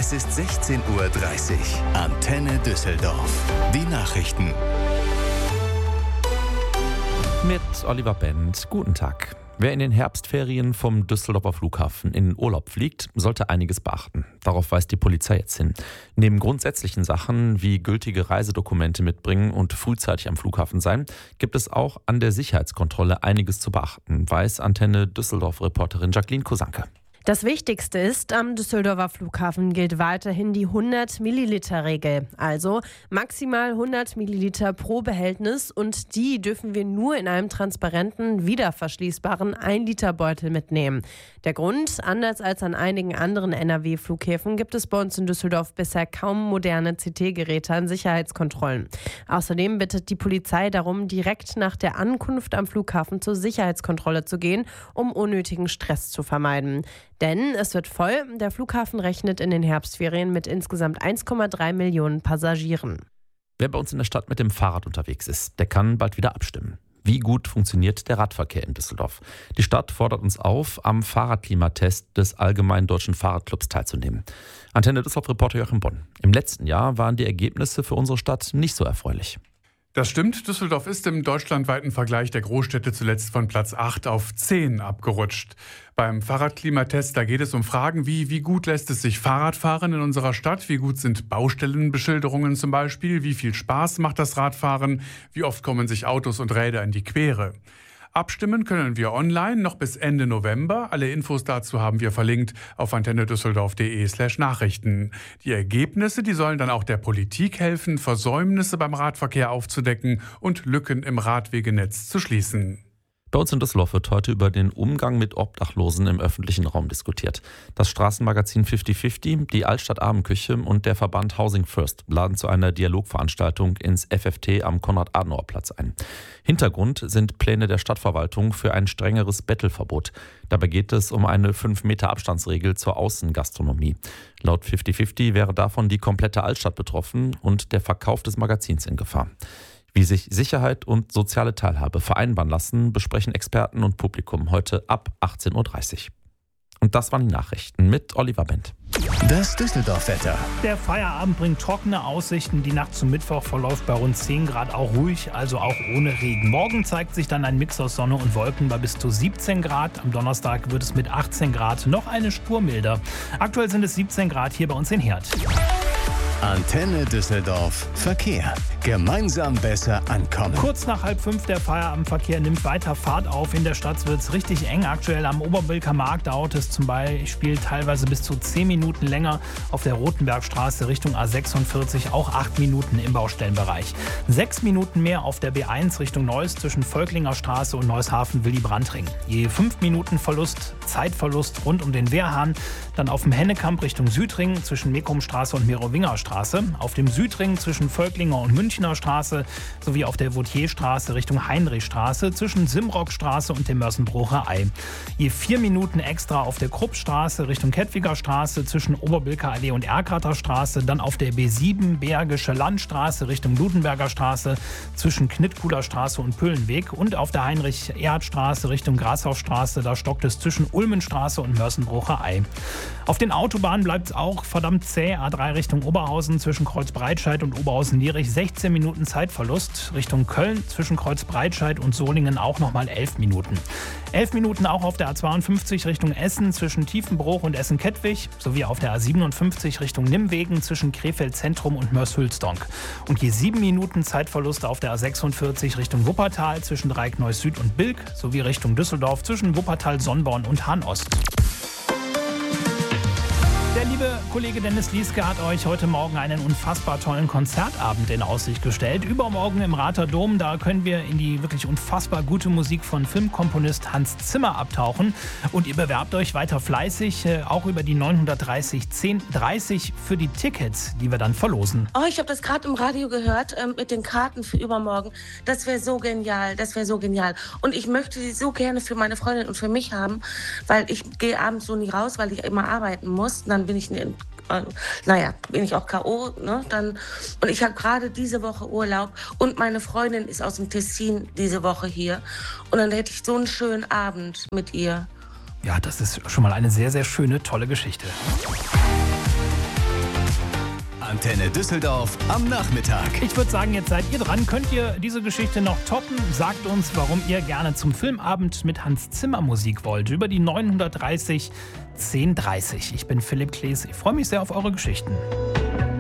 Es ist 16:30 Uhr. Antenne Düsseldorf. Die Nachrichten. Mit Oliver Bent. Guten Tag. Wer in den Herbstferien vom Düsseldorfer Flughafen in den Urlaub fliegt, sollte einiges beachten. Darauf weist die Polizei jetzt hin. Neben grundsätzlichen Sachen wie gültige Reisedokumente mitbringen und frühzeitig am Flughafen sein, gibt es auch an der Sicherheitskontrolle einiges zu beachten, weiß Antenne Düsseldorf-Reporterin Jacqueline Kosanke. Das Wichtigste ist, am Düsseldorfer Flughafen gilt weiterhin die 100-Milliliter-Regel. Also maximal 100 Milliliter pro Behältnis und die dürfen wir nur in einem transparenten, wiederverschließbaren 1-Liter-Beutel mitnehmen. Der Grund, anders als an einigen anderen NRW-Flughäfen gibt es bei uns in Düsseldorf bisher kaum moderne CT-Geräte an Sicherheitskontrollen. Außerdem bittet die Polizei darum, direkt nach der Ankunft am Flughafen zur Sicherheitskontrolle zu gehen, um unnötigen Stress zu vermeiden. Denn es wird voll, der Flughafen rechnet in den Herbstferien mit insgesamt 1,3 Millionen Passagieren. Wer bei uns in der Stadt mit dem Fahrrad unterwegs ist, der kann bald wieder abstimmen. Wie gut funktioniert der Radverkehr in Düsseldorf? Die Stadt fordert uns auf, am Fahrradklimatest des Allgemeinen Deutschen Fahrradclubs teilzunehmen. Antenne Düsseldorf-Reporter Joachim Bonn. Im letzten Jahr waren die Ergebnisse für unsere Stadt nicht so erfreulich. Das stimmt, Düsseldorf ist im deutschlandweiten Vergleich der Großstädte zuletzt von Platz 8 auf 10 abgerutscht. Beim Fahrradklimatest, da geht es um Fragen wie gut lässt es sich Fahrrad fahren in unserer Stadt, wie gut sind Baustellenbeschilderungen zum Beispiel, wie viel Spaß macht das Radfahren, wie oft kommen sich Autos und Räder in die Quere. Abstimmen können wir online noch bis Ende November. Alle Infos dazu haben wir verlinkt auf antennedüsseldorf.de/Nachrichten. Die Ergebnisse, die sollen dann auch der Politik helfen, Versäumnisse beim Radverkehr aufzudecken und Lücken im Radwegenetz zu schließen. Bei uns in Düsseldorf wird heute über den Umgang mit Obdachlosen im öffentlichen Raum diskutiert. Das Straßenmagazin 50/50, die Altstadt Abendküche und der Verband Housing First laden zu einer Dialogveranstaltung ins FFT am Konrad-Adenauer-Platz ein. Hintergrund sind Pläne der Stadtverwaltung für ein strengeres Bettelverbot. Dabei geht es um eine 5-Meter-Abstandsregel zur Außengastronomie. Laut 50/50 wäre davon die komplette Altstadt betroffen und der Verkauf des Magazins in Gefahr. Wie sich Sicherheit und soziale Teilhabe vereinbaren lassen, besprechen Experten und Publikum heute ab 18:30 Uhr. Und das waren die Nachrichten mit Oliver Bent. Das Düsseldorf-Wetter. Der Feierabend bringt trockene Aussichten. Die Nacht zum Mittwoch verläuft bei rund 10 Grad auch ruhig, also auch ohne Regen. Morgen zeigt sich dann ein Mix aus Sonne und Wolken bei bis zu 17 Grad. Am Donnerstag wird es mit 18 Grad noch eine Spur milder. Aktuell sind es 17 Grad hier bei uns in Herd. Antenne Düsseldorf. Verkehr. Gemeinsam besser ankommen. Kurz nach 4:30 der Feierabendverkehr nimmt weiter Fahrt auf. In der Stadt wird es richtig eng. Aktuell am Oberbilker Markt dauert es zum Beispiel teilweise bis zu 10 Minuten länger. Auf der Rotenbergstraße Richtung A46 auch 8 Minuten im Baustellenbereich. 6 Minuten mehr auf der B1 Richtung Neuss zwischen Völklinger Straße und Neushafen-Willy-Brandt-Ring. Je 5 Minuten Zeitverlust rund um den Wehrhahn. Dann auf dem Hennekamp Richtung Südring zwischen Mekumstraße und Merowingerstraße. Auf dem Südring zwischen Völklinger und Münchner Straße sowie auf der Vautierstraße Richtung Heinrichstraße zwischen Simrockstraße und dem Mörsenbrucher Ei. Je 4 Minuten extra auf der Kruppstraße Richtung Kettwiger Straße zwischen Oberbilker Allee und Erkrater Straße. Dann auf der B7 Bergische Landstraße Richtung Ludenberger Straße zwischen Knittkuhler Straße und Püllenweg. Und auf der Heinrich-Erhard-Straße Richtung Grashausstraße, da stockt es zwischen Ulmenstraße und Mörsenbrucher Ei. Auf den Autobahnen bleibt es auch verdammt zäh. A3 Richtung Oberhausen zwischen Kreuzbreitscheid und Oberhausen-Lierich 16 Minuten Zeitverlust. Richtung Köln zwischen Kreuzbreitscheid und Solingen auch nochmal 11 Minuten. 11 Minuten auch auf der A52 Richtung Essen zwischen Tiefenbruch und Essen-Kettwig sowie auf der A57 Richtung Nimwegen zwischen Krefeld Zentrum und Mörs-Hülsdonk. Und je 7 Minuten Zeitverlust auf der A46 Richtung Wuppertal zwischen Dreieckneuss Süd und Bilk sowie Richtung Düsseldorf zwischen Wuppertal-Sonnborn und Hahn-Ost. Der liebe Kollege Dennis Lieske hat euch heute Morgen einen unfassbar tollen Konzertabend in Aussicht gestellt. Übermorgen im Rather Dom, da können wir in die wirklich unfassbar gute Musik von Filmkomponist Hans Zimmer abtauchen. Und ihr bewerbt euch weiter fleißig, auch über die 930 1030 für die Tickets, die wir dann verlosen. Oh, ich habe das gerade im Radio gehört mit den Karten für übermorgen. Das wäre so genial, Und ich möchte sie so gerne für meine Freundin und für mich haben, weil ich gehe abends so nie raus, weil ich immer arbeiten muss. Dann bin ich auch K.O. Ne? Und ich habe gerade diese Woche Urlaub und meine Freundin ist aus dem Tessin diese Woche hier. Und dann hätte ich so einen schönen Abend mit ihr. Ja, das ist schon mal eine sehr, sehr schöne, tolle Geschichte. Antenne Düsseldorf am Nachmittag. Ich würde sagen, jetzt seid ihr dran. Könnt ihr diese Geschichte noch toppen? Sagt uns, warum ihr gerne zum Filmabend mit Hans Zimmer Musik wollt. Über die 930 1030. Ich bin Philipp Klees. Ich freue mich sehr auf eure Geschichten.